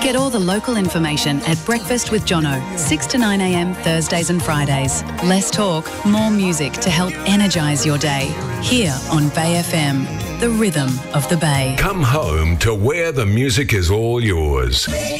Get all the local information at Breakfast with Jono, 6 to 9 a.m. Thursdays and Fridays. Less talk, more music to help energise your day. Here on Bay FM, the rhythm of the Bay. Come home to where the music is all yours.